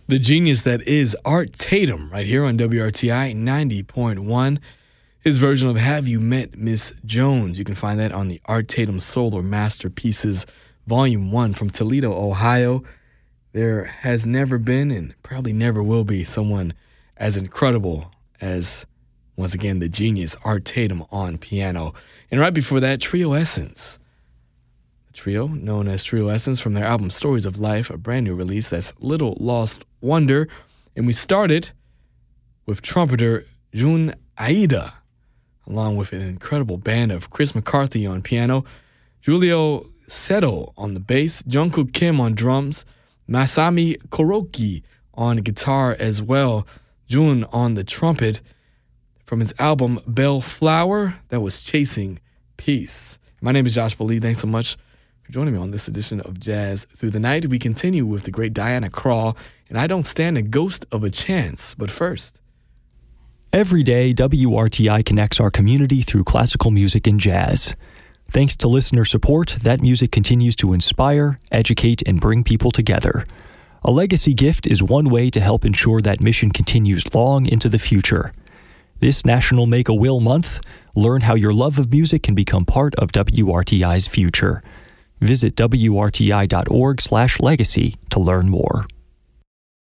The genius that is Art Tatum right here on WRTI 90.1. His version of Have You Met Miss Jones? You can find that on the Art Tatum Solar Masterpieces Volume 1 from Toledo, Ohio. There has never been and probably never will be someone as incredible as, once again, the genius Art Tatum on piano. And right before that, Trio Essence. The trio, known as Trio Essence, from their album Stories of Life, a brand new release that's Little Lost Wonder. And we started with trumpeter Jun Aida, along with an incredible band of Chris McCarthy on piano, Julio Seto on the bass, Jungkook Kim on drums, Masami Kuroki on guitar as well, Jun on the trumpet. From his album Bellflower, that was Chasing Peace. My name is Josh Lee. Thanks so much for joining me on this edition of Jazz Through the Night. We continue with the great Diana Krall, and I Don't Stand a Ghost of a Chance. But first, every day, WRTI connects our community through classical music and jazz. Thanks to listener support, that music continues to inspire, educate, and bring people together. A legacy gift is one way to help ensure that mission continues long into the future. This National Make-A-Will Month, learn how your love of music can become part of WRTI's future. Visit WRTI.org/legacy to learn more.